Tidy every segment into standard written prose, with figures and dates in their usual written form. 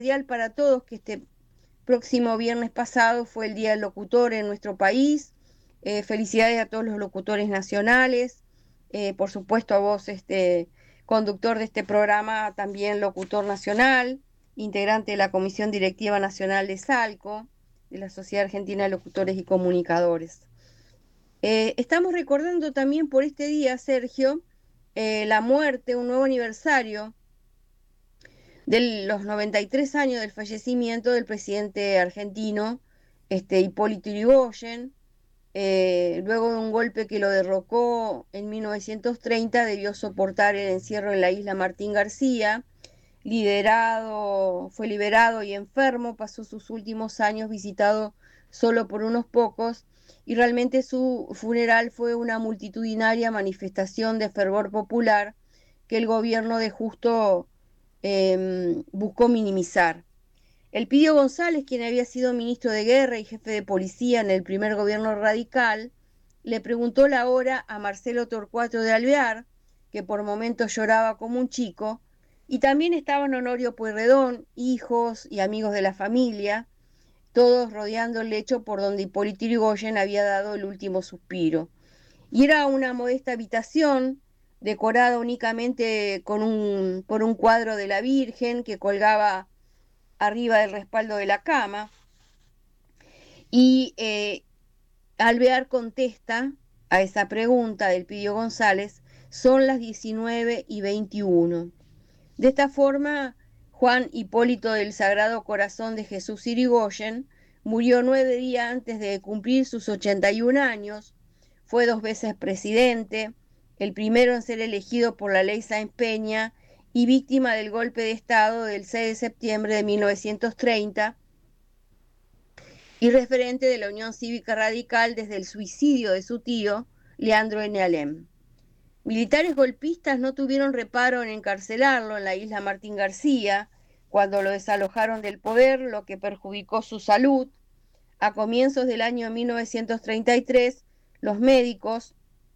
para todos que este próximo viernes pasado fue el Día del Locutor en nuestro país. Felicidades a todos los locutores nacionales. Por supuesto a vos, conductor de este programa, también locutor nacional, integrante de la Comisión Directiva Nacional de Salco, de la Sociedad Argentina de Locutores y Comunicadores. Estamos recordando también por este día, Sergio, la muerte, un nuevo aniversario de los 93 años del fallecimiento del presidente argentino, Hipólito Yrigoyen. Luego de un golpe que lo derrocó en 1930, debió soportar el encierro en la isla Martín García. Fue liberado y enfermo, pasó sus últimos años visitado solo por unos pocos, y realmente su funeral fue una multitudinaria manifestación de fervor popular que el gobierno de Justo buscó minimizar. Elpidio González, quien había sido ministro de Guerra y jefe de policía en el primer gobierno radical, le preguntó la hora a Marcelo Torcuato de Alvear, que por momentos lloraba como un chico, y también estaban Honorio Pueyrredón, hijos y amigos de la familia, todos rodeando el lecho por donde Hipólito Yrigoyen había dado el último suspiro. Y era una modesta habitación, decorada únicamente por un cuadro de la Virgen que colgaba arriba del respaldo de la cama, y Alvear contesta a esa pregunta del Pidio González: son las 19:21. De esta forma, Juan Hipólito del Sagrado Corazón de Jesús Irigoyen murió 9 días antes de cumplir sus 81 años. Fue 2 veces presidente, el primero en ser elegido por la ley Sáenz Peña y víctima del golpe de Estado del 6 de septiembre de 1930, y referente de la Unión Cívica Radical desde el suicidio de su tío, Leandro N. Alem. Militares golpistas no tuvieron reparo en encarcelarlo en la isla Martín García cuando lo desalojaron del poder, lo que perjudicó su salud. A comienzos del año 1933, los médicos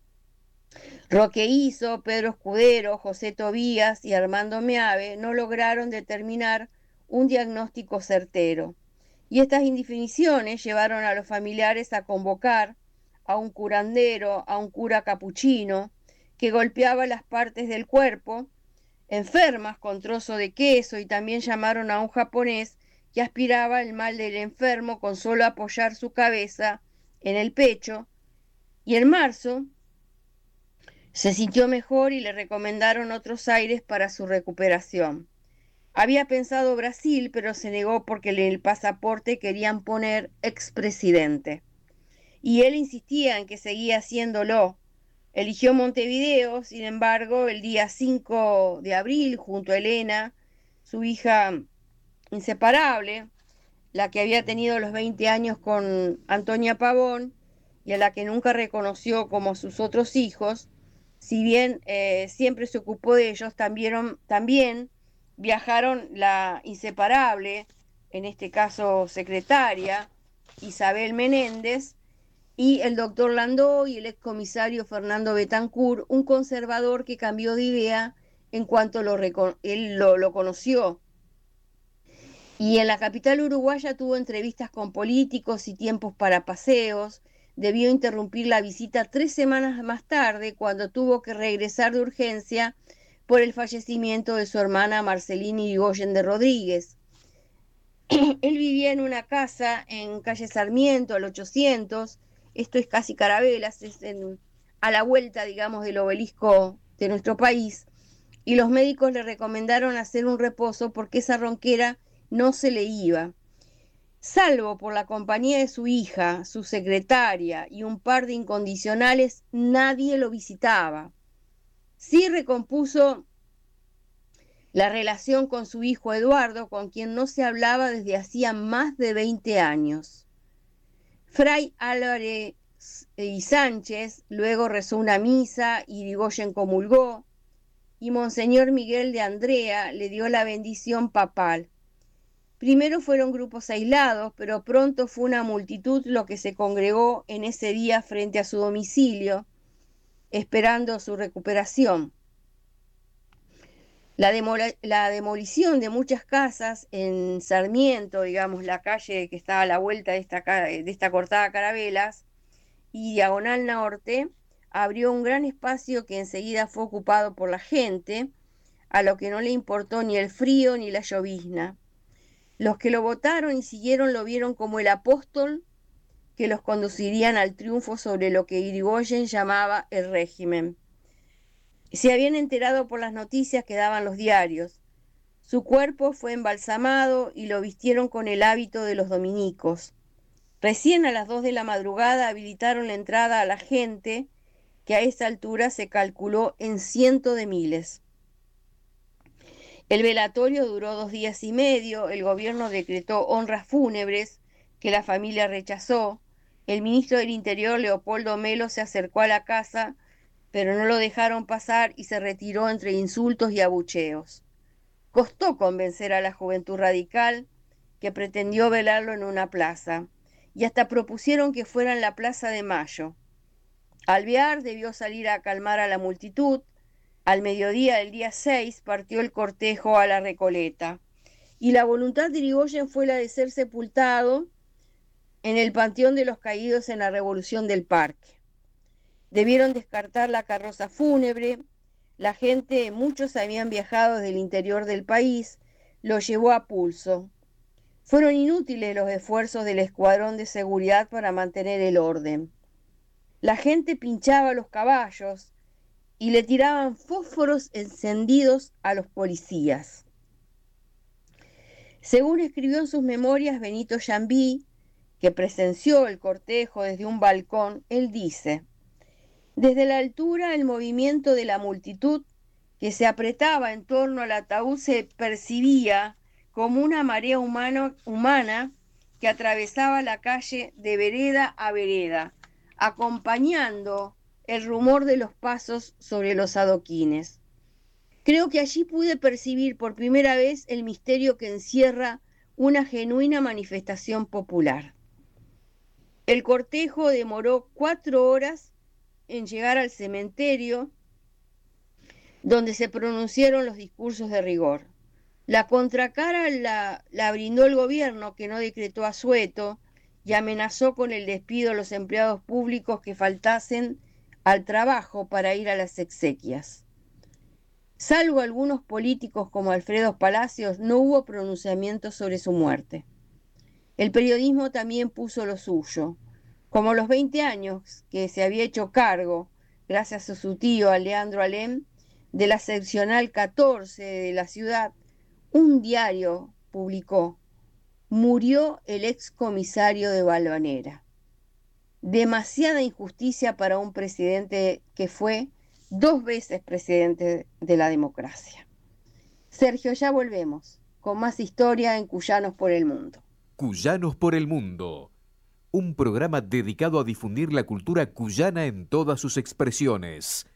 Roque Iso, Pedro Escudero, José Tobías y Armando Meave no lograron determinar un diagnóstico certero. Y estas indefiniciones llevaron a los familiares a convocar a un curandero, a un cura capuchino, que golpeaba las partes del cuerpo enfermas con trozo de queso, y también llamaron a un japonés que aspiraba el mal del enfermo con solo apoyar su cabeza en el pecho. Y en marzo se sintió mejor y le recomendaron otros aires para su recuperación. Había pensado Brasil, pero se negó porque en el pasaporte querían poner expresidente. Y él insistía en que seguía haciéndolo. Eligió Montevideo, sin embargo, el día 5 de abril, junto a Elena, su hija inseparable, la que había tenido los 20 años con Antonia Pavón y a la que nunca reconoció como sus otros hijos. Si bien siempre se ocupó de ellos, también viajaron la inseparable, en este caso secretaria, Isabel Menéndez, y el doctor Landó y el excomisario Fernando Betancourt, un conservador que cambió de idea en cuanto él lo conoció. Y en la capital uruguaya tuvo entrevistas con políticos y tiempos para paseos. Debió interrumpir la visita 3 semanas más tarde, cuando tuvo que regresar de urgencia por el fallecimiento de su hermana Marcelina Irigoyen de Rodríguez. Él vivía en una casa en calle Sarmiento, al 800, esto es casi Carabelas, a la vuelta, digamos, del obelisco de nuestro país, y los médicos le recomendaron hacer un reposo porque esa ronquera no se le iba. Salvo por la compañía de su hija, su secretaria y un par de incondicionales, nadie lo visitaba. Sí recompuso la relación con su hijo Eduardo, con quien no se hablaba desde hacía más de 20 años. Fray Álvarez y Sánchez luego rezó una misa y Irigoyen comulgó, y Monseñor Miguel de Andrea le dio la bendición papal. Primero fueron grupos aislados, pero pronto fue una multitud lo que se congregó en ese día frente a su domicilio, esperando su recuperación. La demolición de muchas casas en Sarmiento, digamos, la calle que está a la vuelta de esta cortada Carabelas, y Diagonal Norte, abrió un gran espacio que enseguida fue ocupado por la gente, a lo que no le importó ni el frío ni la llovizna. Los que lo votaron y siguieron lo vieron como el apóstol que los conducirían al triunfo sobre lo que Irigoyen llamaba el régimen. Se habían enterado por las noticias que daban los diarios. Su cuerpo fue embalsamado y lo vistieron con el hábito de los dominicos. Recién a las 2 de la madrugada habilitaron la entrada a la gente, que a esa altura se calculó en cientos de miles. El velatorio duró 2 días y medio, el gobierno decretó honras fúnebres, que la familia rechazó. El ministro del Interior, Leopoldo Melo, se acercó a la casa, pero no lo dejaron pasar y se retiró entre insultos y abucheos. Costó convencer a la juventud radical, que pretendió velarlo en una plaza, y hasta propusieron que fuera en la Plaza de Mayo. Alvear debió salir a calmar a la multitud. Al mediodía del día 6 partió el cortejo a la Recoleta, y la voluntad de Irigoyen fue la de ser sepultado en el Panteón de los Caídos en la Revolución del Parque. Debieron descartar la carroza fúnebre. La gente, muchos habían viajado desde el interior del país, lo llevó a pulso. Fueron inútiles los esfuerzos del escuadrón de seguridad para mantener el orden. La gente pinchaba a los caballos y le tiraban fósforos encendidos a los policías. Según escribió en sus memorias Benito Llambí, que presenció el cortejo desde un balcón, él dice: desde la altura, el movimiento de la multitud que se apretaba en torno al ataúd se percibía como una marea humana que atravesaba la calle de vereda a vereda, acompañando el rumor de los pasos sobre los adoquines. Creo que allí pude percibir por primera vez el misterio que encierra una genuina manifestación popular. El cortejo demoró 4 horas en llegar al cementerio, donde se pronunciaron los discursos de rigor. La contracara la brindó el gobierno, que no decretó asueto y amenazó con el despido a los empleados públicos que faltasen al trabajo para ir a las exequias. Salvo algunos políticos como Alfredo Palacios, no hubo pronunciamiento sobre su muerte. El periodismo también puso lo suyo. Como los 20 años que se había hecho cargo, gracias a su tío Leandro Alem, de la seccional 14 de la ciudad, un diario publicó: murió el excomisario de Valvanera. Demasiada injusticia para un presidente que fue 2 veces presidente de la democracia. Sergio, ya volvemos con más historia en Cuyanos por el Mundo. Cuyanos por el Mundo, un programa dedicado a difundir la cultura cuyana en todas sus expresiones.